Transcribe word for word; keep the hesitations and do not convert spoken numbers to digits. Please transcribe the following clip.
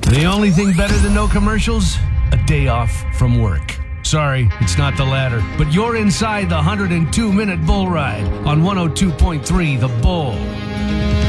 The only thing better than no commercials? A day off from work. Sorry, it's not the latter, but you're inside the one hundred two minute bull ride on one oh two point three The Bull.